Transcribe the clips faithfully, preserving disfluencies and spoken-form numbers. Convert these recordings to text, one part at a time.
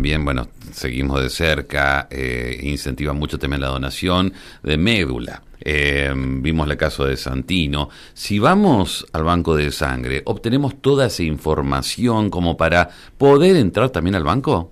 también, bueno, seguimos de cerca, eh, incentiva mucho también la donación de médula. Eh, vimos el caso de Santino. Si vamos al banco de sangre, ¿obtenemos toda esa información como para poder entrar también al banco?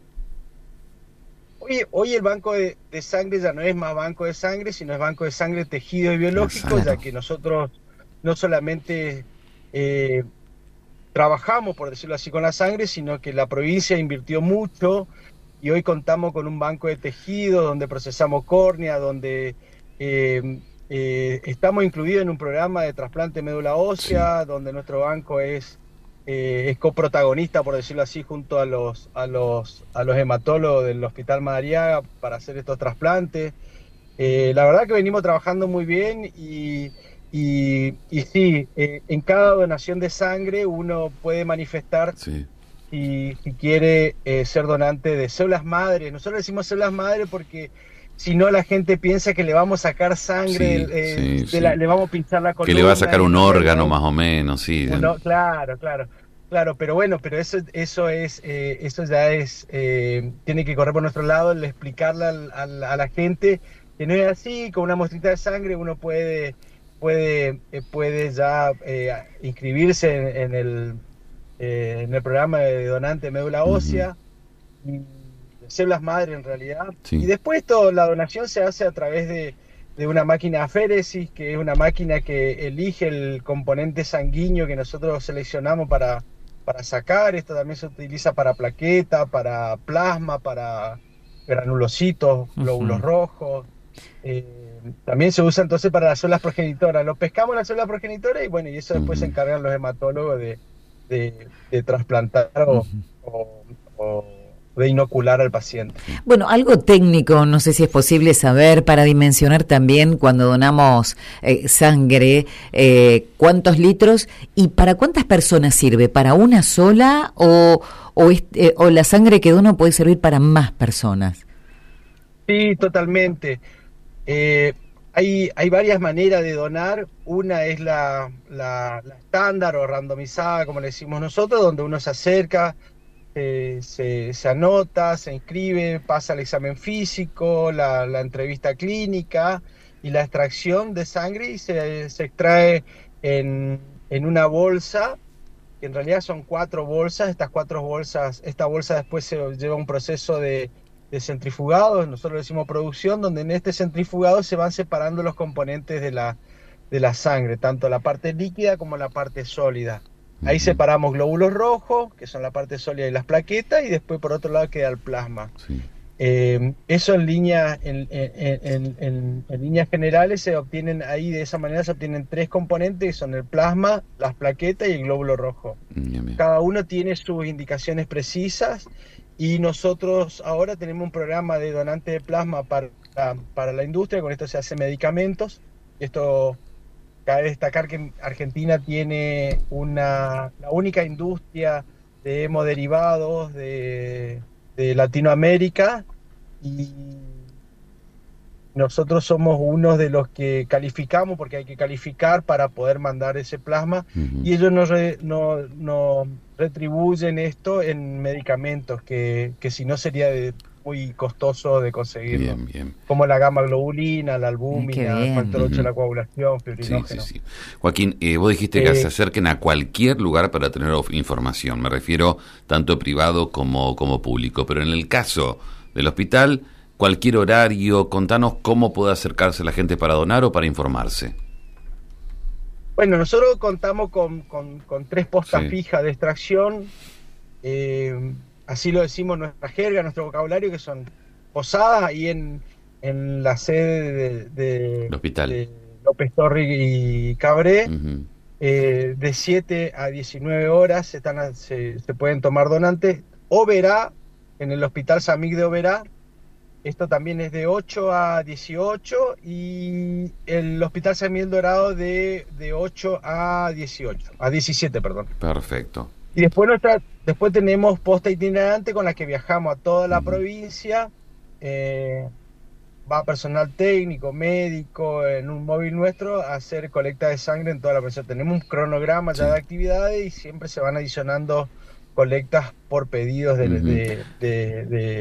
Hoy, hoy el banco de, de sangre ya no es más banco de sangre, sino es banco de sangre, tejido y biológico, Exacto. ya que nosotros no solamente eh, trabajamos, por decirlo así, con la sangre, sino que la provincia invirtió mucho y hoy contamos con un banco de tejido donde procesamos córnea, donde eh, eh, estamos incluidos en un programa de trasplante de médula Sí. ósea, donde nuestro banco es, eh, es coprotagonista, por decirlo así, junto a los, a los, a los hematólogos del Hospital Madariaga para hacer estos trasplantes. Eh, la verdad que venimos trabajando muy bien y, y, y sí, eh, en cada donación de sangre uno puede manifestar Sí. si, si quiere eh, ser donante de células madre. Nosotros decimos células madre porque si no la gente piensa que le vamos a sacar sangre, Sí, eh, sí, de la- sí. le vamos a pinchar la Que le va a columna sacar y en un realidad no órgano es más o menos, sí. uno, claro, claro. Claro, pero bueno, pero eso, eso es, eh, eso ya es, eh, tiene que correr por nuestro lado, el explicarle al- al- a la gente que no es así, con una muestrita de sangre uno puede, puede, eh, puede ya eh, inscribirse en, en el, eh, en el programa de donante de médula Ujú. ósea, y de células madre en realidad. Y Sí. después todo, la donación se hace a través de, de una máquina aféresis, que es una máquina que elige el componente sanguíneo que nosotros seleccionamos para, para sacar. Esto también se utiliza para plaqueta, para plasma, para granulocitos, glóbulos Ujú. rojos. Eh, también se usa entonces para las células progenitoras. Lo pescamos las células progenitoras y bueno, y eso después se Ujú. encargan los hematólogos de, de, de trasplantar o, Ujú. o, o de inocular al paciente. Bueno, algo técnico, no sé si es posible saber para dimensionar también cuando donamos eh, sangre, eh, cuántos litros y para cuántas personas sirve, ¿para una sola o, o, este, o la sangre que dono puede servir para más personas? Sí, totalmente. Eh, hay, hay varias maneras de donar. Una es la, la, la estándar o randomizada, como le decimos nosotros, donde uno se acerca, eh, se, se anota, se inscribe, pasa el examen físico, la, la entrevista clínica y la extracción de sangre y se, se extrae en, en una bolsa, que en realidad son cuatro bolsas. Estas cuatro bolsas, esta bolsa después se lleva un proceso de, de centrifugado, nosotros le decimos producción, donde en este centrifugado se van separando los componentes de la, de la sangre, tanto la parte líquida como la parte sólida. Ahí Ujú. separamos glóbulos rojos, que son la parte sólida, y las plaquetas, y después por otro lado queda el plasma. Sí. Eh, eso en línea, en, en, en, en, en líneas generales se obtienen ahí, de esa manera se obtienen tres componentes, que son el plasma, las plaquetas y el glóbulo rojo. Bien, bien. Cada uno tiene sus indicaciones precisas y nosotros ahora tenemos un programa de donante de plasma para, para la industria. Con esto se hacen medicamentos. Esto cabe destacar que Argentina tiene una, la única industria de hemoderivados de, de Latinoamérica, y nosotros somos unos de los que calificamos, porque hay que calificar para poder mandar ese plasma, Ujú. y ellos nos, re- no, no retribuyen esto en medicamentos que, que si no sería de- muy costoso de conseguirlo, Bien, bien. como la gamma globulina, la Eh, qué albúmina, bien. factor ocho de Ujú. la coagulación, Sí, sí, fibrinógeno. sí. Joaquín, eh, vos dijiste que se Eh, acerquen a cualquier lugar para tener of- información. Me refiero tanto privado como, como público. Pero en el caso del hospital, cualquier horario, contanos cómo puede acercarse la gente para donar o para informarse. bueno, nosotros contamos con, con- con tres postas Sí. fijas de extracción. eh, Así lo decimos en nuestra jerga, en nuestro vocabulario, que son posadas ahí en, en la sede de, El de- hospital. de López Torri y Cabré. Ujú. Eh, de siete a diecinueve horas se, están a- se, se pueden tomar donantes. Oberá, en el Hospital Samig de Oberá, esto también es de ocho a dieciocho, y el Hospital San Miguel Dorado de, de ocho a dieciocho, a diecisiete, perdón. Perfecto. Y después, nuestra, después tenemos posta itinerante con la que viajamos a toda la Ujú. provincia. eh, Va personal técnico, médico, en un móvil nuestro a hacer colecta de sangre en toda la provincia. Tenemos un cronograma ya de Sí. actividades y siempre se van adicionando colectas por pedidos de, Ujú. de, de, de